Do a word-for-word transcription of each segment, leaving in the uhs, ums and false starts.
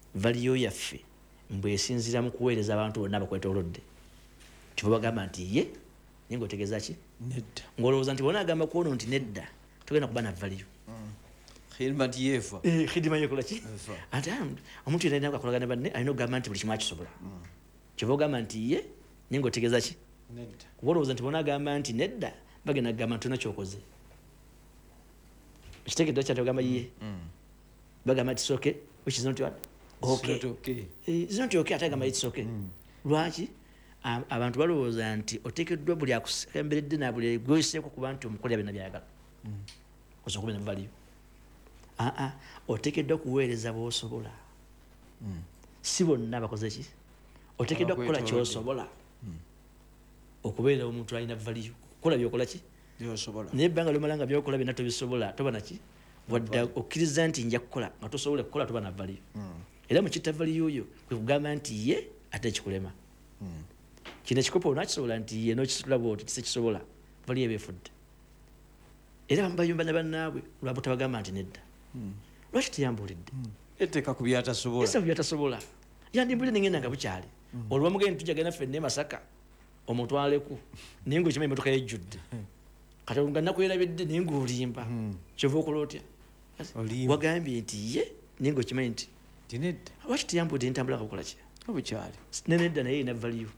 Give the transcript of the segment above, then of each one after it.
value yaffe mbwe esinzira mu kuweereza abantu bonna abakwetoolodde kyova bagamba nti ye naye ng'otegeeza ki nedda ng'olowooza nti bona agamba kuono nti nedda togenda kuba na value khidmati yefa khidima yekola ki ate omuntu yenna alina akolagana banne alina okugamba nti buli kimu akisobola kyova ogamba nti ye naye ng'otegeeza ki nedda kuba olowooza nti bona agamba nti nedda bagenda kugamba nti tolina kyokoze ekitegeddwa kyate ogamba ye bagamba nti soke which is not what okay is not okay ate agamba it's okay lwaki abantu balowooza nti oteekeddwa buli akusemberedde na buli gweyiseeko kuba nti omukolera byonna byayagala osobola kubeera value aa oteekeddwa kuweereza bw'osobola si bonna bakoze ki oteekeddwa kukola kyosobola okubeera omuntu alina value kukola byokola ki byosobola naye ebbanga lyomala nga byokola byonna tobisobola toba naki wadde okkiriza nti nja kukola nga tosobola kukola toba na value era mukitta value oyo kwe kugamba nti ye ate kikulema kino ekikopo onakisobola nti ye nokisitula bwoti tisekisobola value eba efudde era bamubayumba ne bannaabwe lwabo tabagamba nti nedda lwaki teyambuulidde etteeka ku byatasobola esa byatasobola yandimbulire nengenda nga bukyali olwo bamugende tujagana ffenna e Masaka omutwaleku naye ngaokimanyi emmotoka yejjudde kati nga nakwerabidde naye ngaolimba kyova okola otya wagambye nti ye naye ngaokimanyi nti tinedda lwaki teyambuulidde ntambula kakukola ki obukyali nenedda naye erina value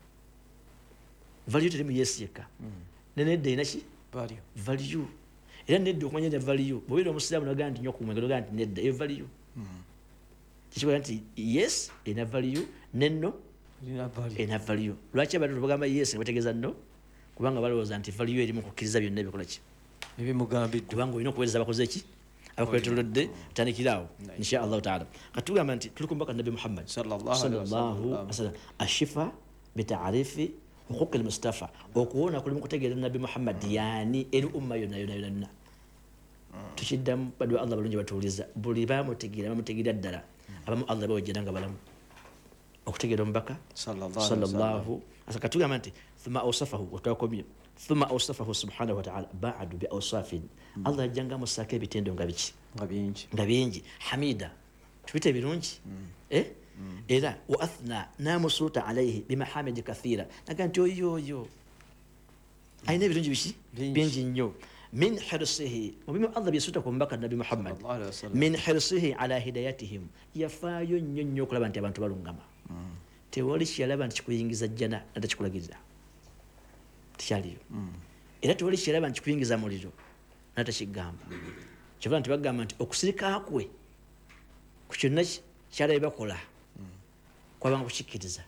value teri mu yesu yekka nenedda erina ki value era nedda okumanya ne value bw'obeera omusiraamu nogamba nti nnyo ku mwenge nogamba nti nedda eyo value kikikola nti yes erina value nenno erina value lwaki abantu bagamba yes ne bategeeza nno kubanga balowooza nti value eri mu kukkiriza byonna ebikola ki ebimugambiddwa kubanga olina okuweereza abakoze ki abakwetoolodde tandikiraawo insha allahu taala kati tugamba nti tuli kumbaka nabi muhammad sallallahu alaihi wasallam ashifa bitaarifi huquqi almustafa okuwona kuli mu kutegeera nabi muhammad yaani eri umma yonna yonna yonna tukiddamu badwa allah balungi batuuliza buli bamutegeera bamutegeera ddala abamu allah bawejjera nga balamu okutegeera omubaka sallallahu asa tugamba nti thumma awsafahu wetwakomye thumma awsafahu subhanahu wataala ba'du bi awsafin allah ajjanga musaako ebitendo nga biki nga bingi hamida tubite birungi eh era wa athna namusuuta alayhi bimahamidi kathira naga nti oyo oyo ayina ebirungi biki bingi nnyo min hirsihi mubimu allah byesuuta ku mubaka nabi muhammad min hirsihi ala hidayatihim yafaayo nnyo nnyo okulaba nti abantu balungama tewali kyalaba nti kikuyingiza jjana nate kikulagiriza tikyaliyo era tewali kyalaba nti kikuyingiza muliro nate kigamba kyova nti bagamba nti okusirika kwe ku kyonna kyalabe bakola kwabanga kukikkiriza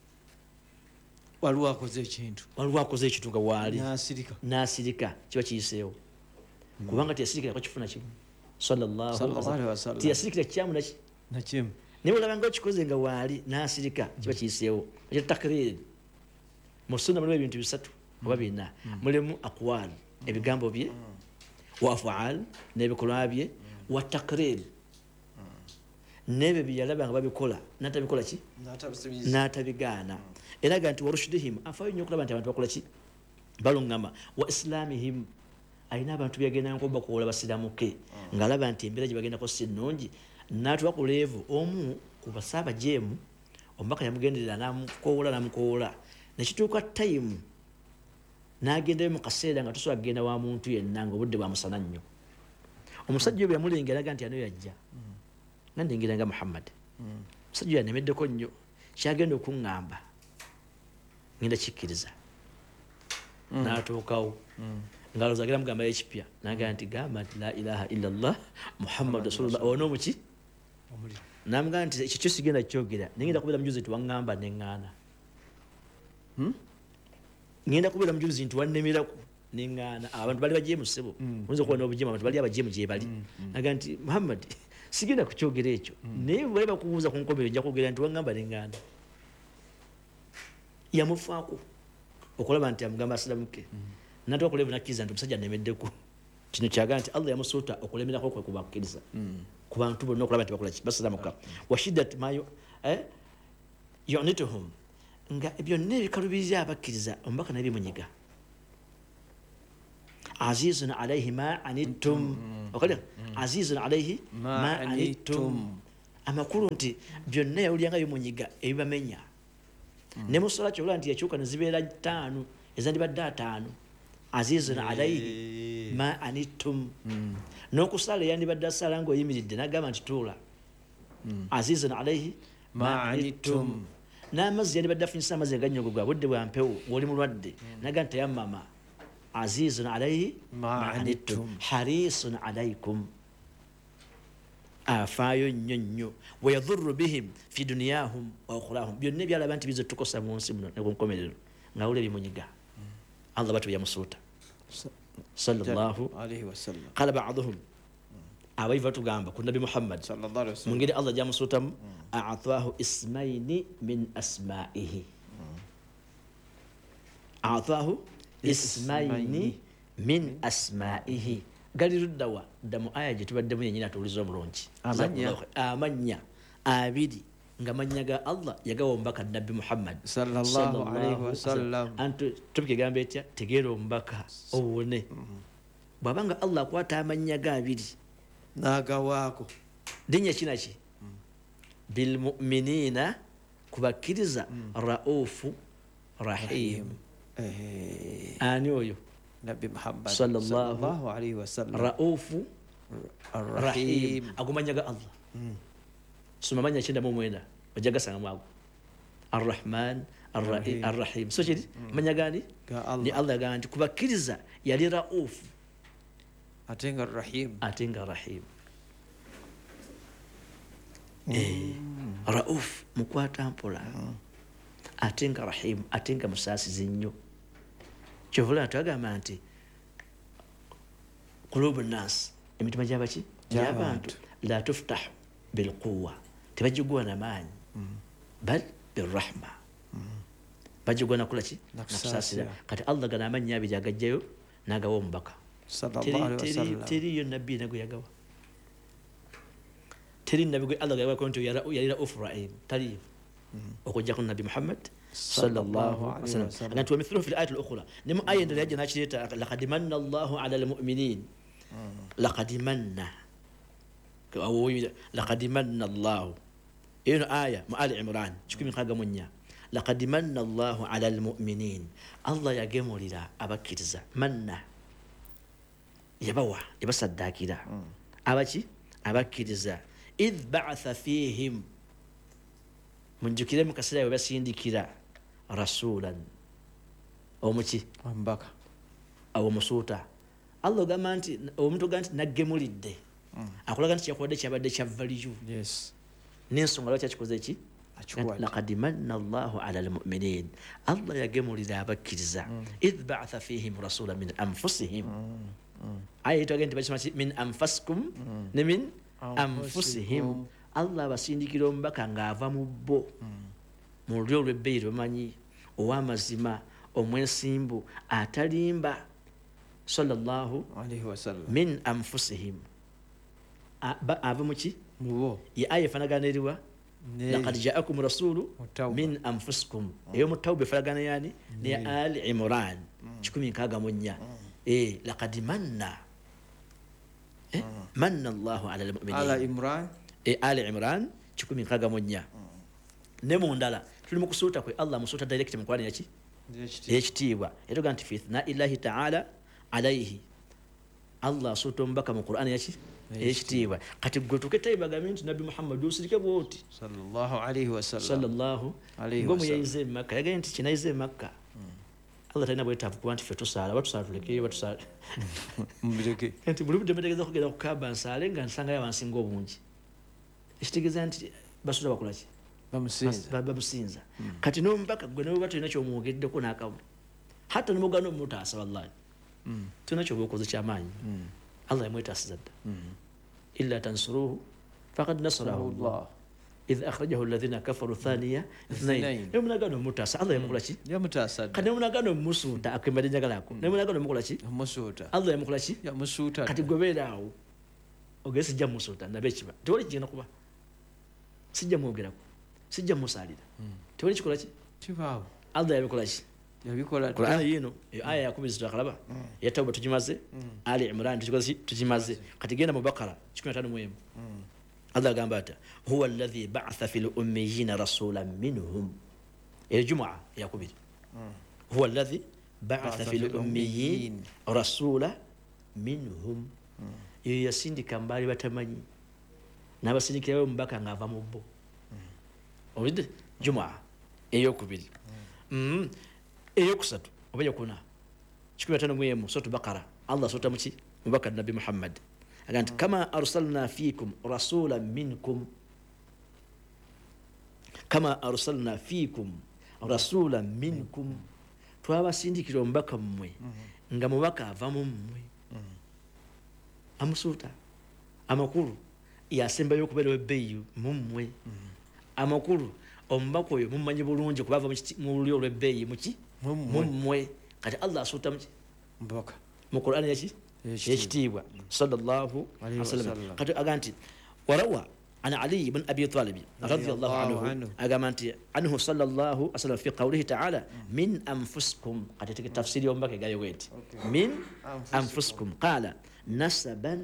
waliwo akoze ekintu waliwo akoze ekintu nga waali nasirika nasirika kiba kiyiseewo kubanga teyasirikira kwakifuna kimu sallallahu teyasirikira kyamu naki nakimu naye olabanga okikoze nga waali nasirika kiba kiyiseewo ekyo takriri mu sunna mulimu ebintu bisatu oba bina mulimu aqwal ebigambo bye wa afaal n'ebikolwa bye wa takriri nebyo byeyalaba nga babikola natabikola ki natabigaana eraga nti warushudihim afaayo nnyo okulaba nti abantu bakola ki balungama wa islamihim alina abantu byagenda nkobakuwola basiramuke ngaalaba nti embeera gye bagendako si nnungi natuba ku leevu omu ku basaabajeemu omubaka yamugenderera namukoola namukoola nekituuka tayimu nagendayo mu kaseera nga tosobola kugenda wa muntu yenna nga obudde bwamusana nnyo omusajja oyo bwe yamulengera aga nti ano yajja nga ndengera nga muhammad omusajja oyo yanemeddeko nnyo kyagenda okuŋŋamba ngenda kikkiriza natuukawo ngaalowooza agenda mugambayo ekipya nagaa nti gamba nti la ilaha illa llah muhammadu rasulullah ono muki namugamba nti ekyo kyosigenda kyogera nengenda kubeera mujuzi nti waŋŋamba neŋŋaana ngenda kubeera mujuzi nti wannemeraku neŋŋaana abantu bali bajeemu ssebo oyinza okuba n'obujeemu abantu bali abajeemu gye bali nagaa nti muhammad sigenda kukyogera ekyo naye bali bakubuuza ku nkomero nja kwogera nti waŋŋamba neŋŋaana yamufaako okulaba nti amugamba asiramuke natoka kulevu nakkiriza nti omusajja anemeddeku kino kyagaa nti allah yamusuuta okulemerako kwe kubakkiriza ku bantu bonna okulaba nti bakola ki basiramuka washidat ma yunituhum nga byonna ebikalubiriza abakkiriza omubaka naye bimunyiga azizun alaihi ma anittum okalira azizun alaihi ma anittum amakulu nti byonna yawulyanga bimunyiga ebibamenya ne musola kyola nti yakyuka ne zibeera ttaano ezandibadde ataano azizun alaihi ma anittum n'okusala eyandibadde asala ng'oyimiridde n'agamba nti tuula azizun alaihi ma anittum n'amazzi yandibadde afunyisa amazzi aganyogogwa budde bwa mpewo ng'oli mulwadde n'agamba nti tayammama azizun alaihi ma anittum harisun alaikum afaayo nnyo nnyo wayadhurru bihim fi duniyahum wa ukhrahum byonna ebyalaba nti bize tukosa mu nsi muno ne ku nkomerero ngawula ebimunyiga Allah batu yamusuuta sallallahu alaihi wasallam qala ba'dhum abaiva tugamba ku nabi Muhammad sallallahu alaihi wasallam mungeri Allah jamusuutamu a'athahu ismaini min asma'ihi a'athahu ismaini min asma'ihi galiruddawa dda mu aya gye tubaddemu yennyini atuwuliza omulungi amanya abiri nga manya ga Allah yagawa omubaka nabbi Muhammad sallallahu alaihi wasallam antu tubikigamba etya tegeera omubaka owone bw'abanga Allah akwata amanya ga abiri n'agawaako linnya kinaki bilmuminina kubakkiriza raufu rahim ani oyo Nabi Muhammad sallallahu alaihi wasallam raufu rahim agumanyaga Allah soma manya kyenda mu mwenda ojja gasanga mwago arrahman arrahim so kiri manya gani ni Allah gamba nti kubakkiriza yali raufu atenga rahim atenga rahim eh rauf mukwata mpola atenga rahim atenga musaasizi nnyo kyovula twagamba nti qulubu nnas emitima gy'abaki gy'abantu la tuftahu bilquwa tebagigwa n'amaanyi bal birrahma bagigwa nakulaki nakusaasira kati Allah gana amannya abiri agajjayo n'agawa omubaka teriyo nabbi nago yagawa teri nabbi gwe Allah gagawa konti yali raufu rahim taliyo okujja ku nabi Muhammad sallallahu alaihi wasallam anatu mithluhu fil ayati al-ukhra nim aya ndali ajana chileta laqad manna Allahu ala al-mu'minin laqad manna kawo laqad manna Allahu ino aya mu ali imran chikumi kaga munya laqad manna Allahu ala al-mu'minin Allah yagemulira abakkiriza manna yabawa yabasaddakira abaki abakkiriza idh ba'atha fihim munjukire mukasira basindikira rasulan omuki ambaka awo musuuta Allah gamba nti omuntu gamba nti naggemulidde akulaga nti kyakodde kyabadde kya value yes n'ensonga lwaki akikoze ki laqad manna Allahu ala al-mu'minin Allah yagemulira abakkiriza idh ba'atha fihim rasulan min anfusihim aya itwage nti bakisoma min anfasikum ne min anfusihim Allah basindikira omubaka ng'ava mu bo mu lulyo olw'ebbeeyi bamanyi ow'amazima omwesimbu atalimba sallallahu alaihi wasallam min anfusihim ava muki mubo ye aya efanagana eriwa laqad ja'akum rasulu min anfusikum eyo mu tawba efanagana yani ne ali imran kikumi nkaaga mu nnya eh laqad manna eh manna Allahu ala al-mu'minin ala imran e ali imran kikumi nkaaga mu nnya ne mu ndala tuli mu kusuuta kwe Allah musuuta direct mu kwani yaki ekitiibwa eroga nti fi ithna illahi ta'ala alayhi Allah asuuta omubaka mu Qur'an yaki ekitiibwa kati gwe tuketaibagamye nti nabbi Muhammad usirike bwoti sallallahu alaihi wasallam sallallahu alaihi wasallam yayize Makka yagaye nti kinayize Makka Allah talina bwetaavu kuba nti ffe tusaala batusala tulekeyo batusala mbireke nti buli budde mbategeeza kugenda ku Kaaba nsaale nga nsangayo abansinga obungi ekitegeeza nti basuula bakolaki bamusinza kati n'omubaka gwe nabo batulina kyomwogeddeko n'akamu hatta nemugana omutaasa wallahi tulina kyoba okoze kyamaanyi Allah yamwetaasiza dda illa tansuruhu faqad nasarahu Allah idh akhrajahu alladhina kafaru thaniya ithnain nemunagano omutaasa Allah yamukolaki yamutaasa kati nemunagano omusuuta akembadde njagalako nemunagano omukolaki omusuuta Allah yamukolaki yamusuuta kati gwe beeraawo ogere sijja musuuta nabe ekiba tewali kigenda kuba sijja mwogerako sijja musaalira tewali kikolaki kibaawo Allah yabikolaki yabikola Qur'an yino aya ya kumi zitakalaba ya tauba tujimaze ali imran tukikoze tujimaze kati genda mu bakara kikumi na tano mwemu Allah gamba ata huwa alladhi ba'atha fil ummiyina rasulan minhum الجمعة يا كبير هو الذي بعث في الأميين رسولا منهم يسندي كمبالي باتماني نابسندي كيو مباكا ngava mubbo olide jumaa eyokubiri mm eyokusatu obaye kuna kikumi na tano mwemu sotu bakara Allah sota muki mubaka nabi Muhammad aganti kama arsalna fikum rasulan minkum kama arsalna fikum rasulan minkum twabasindikira omubaka mmwe nga mubaka ava mu mmwe amusuuta amakulu yasembayo okubeera webbeeyi mu mmwe amakulu omubaka oyo mumanyi bulungi kubava mu lulyo olwebbeeyi muki mu mmwe kati Allah asuuta muki mbaka mu Qur'ani yaki ekitiibwa sallallahu alaihi wasallam kati aganti warawa عن علي بن أبي طالب رضي الله عنه أجمعت عنه صلى الله عليه وسلم في قوله تعالى من أنفسكم قد تفسير يوم بك جاي ويت من أنفسكم قال نسبا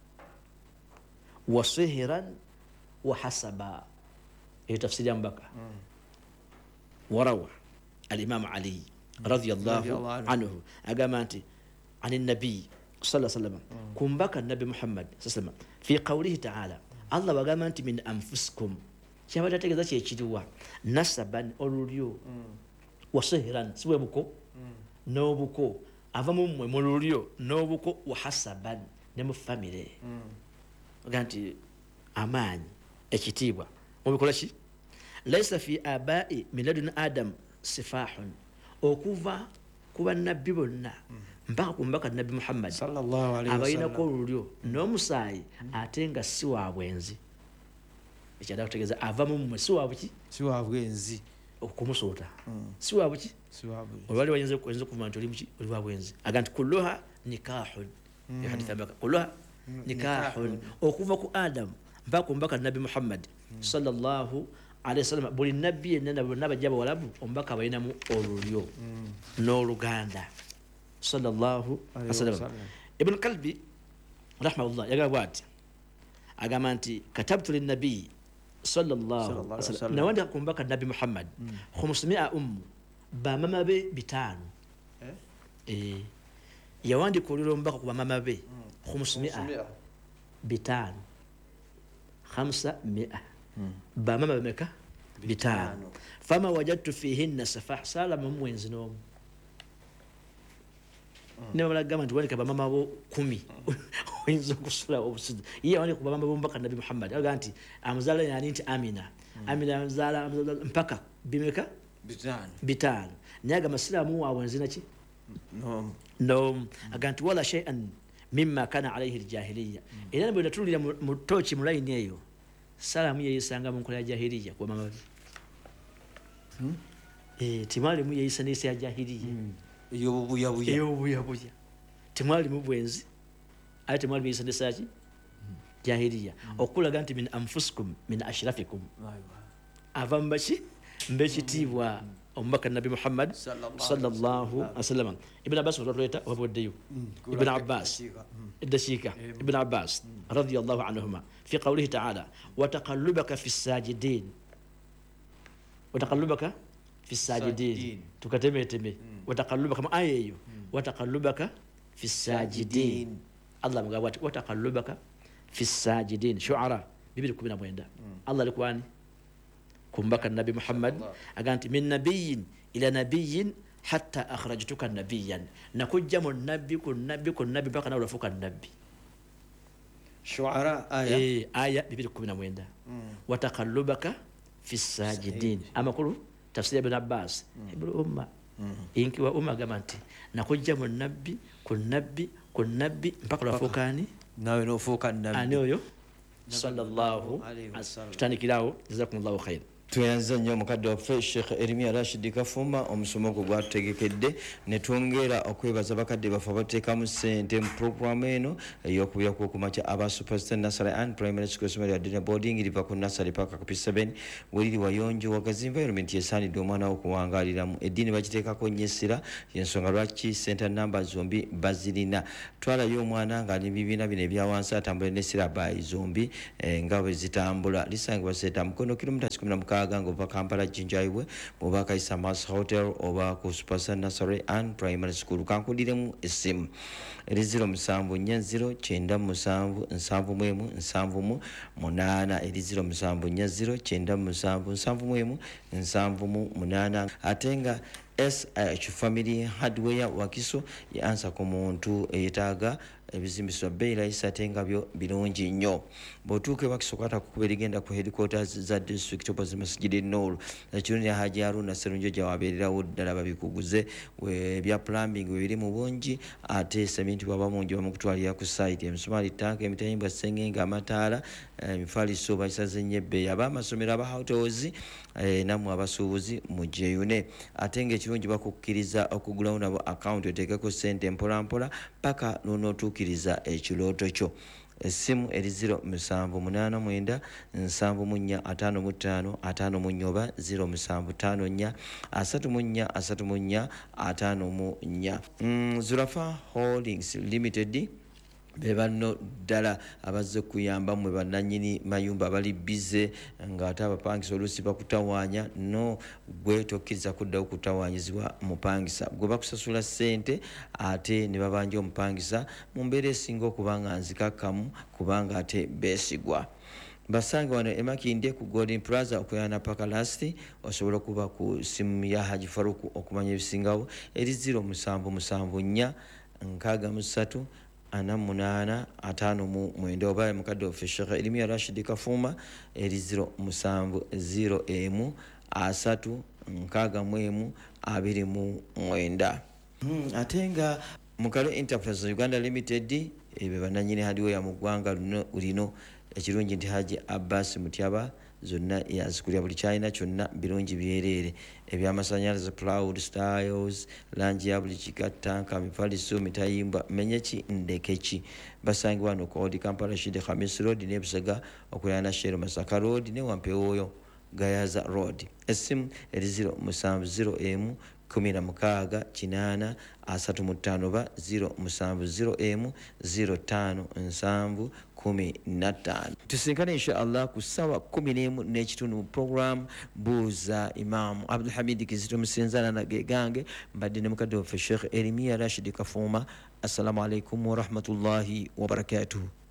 وصهرا وحسبا هي تفسير يوم بك وروى الإمام علي رضي الله عنه أجمعت عن النبي صلى الله عليه وسلم كم بك النبي محمد صلى الله عليه وسلم في قوله تعالى Allah bagamba nti min anfusikum kyabadde ategeeza kyekiriwa nasaban olulyo wasihran siwe buko n'obuko ava mu mmwe mu lulyo n'obuko wahasaban ne mu famire bagamba nti amaanyi ekitiibwa mubikola ki laisa fi abai min ladun adam sifahun okuva ku bannabbi bonna mpaka ku mbaka nabi Muhammad sallallahu alaihi wasallam abayinako olulyo n'omusaayi ate nga si wa bwenzi ekyada kutegeeza ava mu mmwe si wa buki si wa bwenzi okumusuuta si wa buki si wa bwenzi olwali wayenze kuwenza kuva nti oli muki oli wa bwenzi aganti kulluha nikahun hadith ambaka kulluha nikahun okuva ku Adam mpaka ku mbaka nabi Muhammad sallallahu alaihi wasallam buli nabbi yenna nabajja bawalabu ombaka abayinamu olulyo n'oluganda sallallahu alaihi wasallam ibn Kalbi rahimahullah yagabwati agamanti katabtu lin nabi sallallahu alaihi wasallam nawanda kumbaka nabi Muhammad khamsumia ummu ba mama be bitano eh eh yawandi kolero mbaka ku mama be khamsumia bitano khamsa mia ba mama bemeka bitano fama wajadtu fihinna safah salama mwenzi nomu ne wala gama nti wanika bamama bo kumi oyinza okusula obusizi ye wali ku bamama bo mbaka nabi Muhammad aga nti amuzala yani nti Amina Amina amuzala mpaka bimeka bitano bitano nyaga masilamu wa wanzina ki no no aga nti wala shay'an mimma kana alayhi aljahiliya ila nabo natulira mu tochi mu line eyo salamu ye yisanga mu nkola ya jahiliya kwa mama eh timali mu yeyisa nese ya jahiliya yobuya buya yobuya buya timwali mu bwenzi ate mwali yeyisa nese ya jahiliya okulaga nti min anfusikum min ashrafikum avambashi mbekitibwa ombaka nabi Muhammad sallallahu alaihi wasallam ibn Abbas radhiyallahu waboddeyo ibn Abbas الدشيكة ابن عباس رضي الله عنهما في قوله تعالى وتقلبك في الساجدين وتقلبك في الساجدين تكتمي تمي وتقلبك ما أيو وتقلبك في الساجدين الله مقابل وتقلبك في الساجدين شعراء بيبلكم من أبوين الله لكواني كم بك النبي محمد أقانت من نبي إلى نبي حتى أخرجتك نبيا نكجم النبي كن نبي كن نبي بقى نولا فوق النبي شعراء آية إيه آية بيبلكم من أبوين وتقلبك في الساجدين أما كله تفسير ابن عباس ابن أمة إنك وأمة قمانتي نكجم النبي كن نبي كن نبي بقى نولا فوقاني nawe no fuka nabi أنا يو صلى الله عليه وسلم تاني كلاو جزاكم الله خير Tuyanza nnyo mukadde waffe Sheikh Erimia Rashid Kafuma omusomo gwo gwatutegekedde ne twongera okwebaza bakadde baffe abateekamu ssente mu puroguramu eno ey'okubira kukumakya aba Superstar Nursery and Primary School Somali Adina Boarding liva ku Nursery Park ku P seven weliri wayonjo wagazi environment yesaanidde omwana wo kuwangaaliramu eddiini bagiteekako nnyo essira y'ensonga lwaki center number zombi bazirina twalayo omwana nga n'ebibiina bino ebyawansi atambula n'essira bayi zombi eh, nga bwe zitambula lisangibwa seeta mukono kilomita kikumi na mukaaga nga ova Kampala Jinjaiwe oba Kaisa Mas Hotel oba ku Superstar Nursery and Primary School kankudiremu essimu eri zero musanvu nnya zero kyenda musanvu nsanvu mu emu nsanvu mu munaana eri zero musanvu nnya zero kyenda musanvu nsanvu mu emu nsanvu mu munaana ate nga S H Family Hardware Wakiso yansa ku muntu eyetaaga ebizimbiswa bei rahisi ate nga byo birungi nnyo bw'otuuka Wakiso kwata kukuba erigenda ku headquarters za district opposite Masjid Noor ekirungi Haji Haruna Sserunjo gyawabeererawo ddala babikuguze ebya plumbing biri mu bungi ate seminti baba mungi bamukutwalira ku site emisumaali tanka emitayimbwa sengenge amataala emifaliso bakisaze nnyo ebbeeyi ab'amasomero aba hotels nammwe abasuubuzi mujeyune ate ng'ekirungi bakukkiriza okugulawo nabo account oteekeko ssente mpolampola paka n'onootuukiriza ekirooto kyo essimu eri zero musanvu munaana mwenda nsanvu mu nnya ataano mu ttaano ataano mu nnya oba zero musanvu ttaano nnya asatu mu nnya asatu mu nnya ataano mu nnya Zulafa Holdings Limited be banno ddala abazze kuyamba mwe bannannyini mayumba abali bize ng'ate abapangisa oluusi bakutawaanya no gwe tokkiriza kuddawo kutawaanyizibwa mupangisa gwe bakusasula ssente ate ne babanja omupangisa mu mbeera esinga okuba nga nzikakkamu kubanga ate beesigwa basanga wano emakinde ku Golden Plaza okuyana paka lasti osobola okuba ku simu ya Haji Faruku okumanya ebisingawo eri zero musanvu musanvu nnya nkaaga mu ssatu ana munana atano mu mwenda obaye mukadde waffe Sheikh Erimia Rashid Kafuma eri zero musanvu zero emu asatu nkaaga mu emu abiri mu mwenda hmm, ate nga Mukalo Enterprise Uganda Limited ebe bananyine hadiwo ya mugwanga lino ekirungi nti Haji Abbas Mutyaba zonna yazikulya buli kyalina kyonna birungi byerere ebyamasanyalaze cloud styles langi ya buli kikatanka mifaliso mitayimbwa menyeki ndekeki basangi wano kodi Kampala Shide Khamis Road ne Busega okuyana Shero Masaka Road ne Wampeoyo Gayaza Road esimu eri zero musanvu zero emu kumi na mukaaga kinaana asatu mu ttaano ba zero musanvu zero emu zero ttaano nsanvu kumi na ttaano tusinkane inshallah ku ssaawa kumi n'emu n'ekitundu mu program buuza Imam Abdul Hamid Kizito Musinzana nage gange mbadde ne mukadde waffe Sheikh Erimia Rashid Kafuma assalamu alaikum wa rahmatullahi wa barakatuh.